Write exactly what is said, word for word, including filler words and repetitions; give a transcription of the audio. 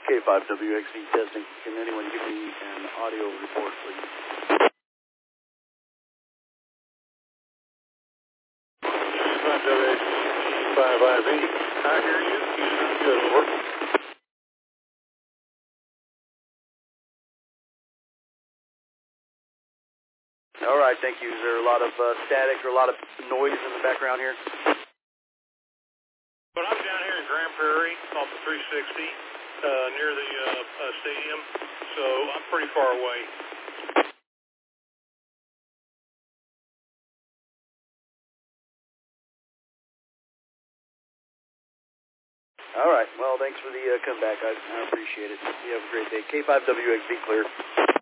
K five W X V testing. Can anyone give me an audio report, please? K five W X V five I V. I hear you. Good work. All right, thank you. Is there a lot of uh, static or a lot of noise in the background here? But I'm down here in Grand Prairie off the three sixty uh, near the uh, uh, stadium, so I'm pretty far away. All right. Well, thanks for the uh, comeback. I, I appreciate it. You have a great day. K five W X V clear.